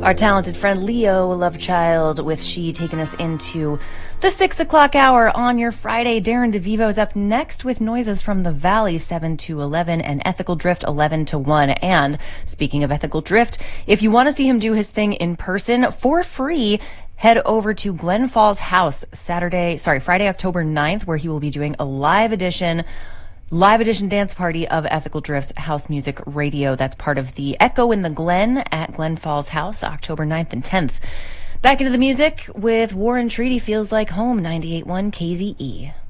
Our talented friend Leo Lovechild with She taking us into the 6 o'clock hour on your Friday. Darren DeVivo is up next with Noises from the Valley 7 to 11 and Ethical Drift 11 to 1. And speaking of Ethical Drift, if you want to see him do his thing in person for free, head over to Glen Falls House Friday, October 9th, where he will be doing a live edition dance party of Ethical Drift's House Music Radio. That's part of the Echo in the Glen at Glen Falls House, October 9th and 10th. Back into the music with War and Treaty Feels Like Home, 98.1 KZE.